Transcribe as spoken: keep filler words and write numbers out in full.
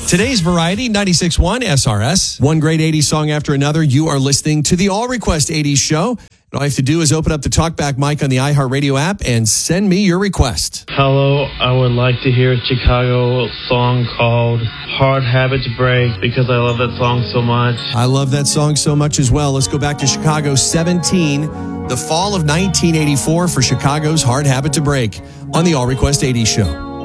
Today's Variety, ninety-six point one S R S. One great eighties song after another. You are listening to the All Request eighties show. All you have to do is open up the TalkBack mic on the iHeartRadio app and send me your request. Hello, I would like to hear a Chicago song called Hard Habit to Break because I love that song so much. I love that song so much as well. Let's go back to Chicago seventeen, the fall of nineteen eighty-four for Chicago's Hard Habit to Break on the All Request eighties show.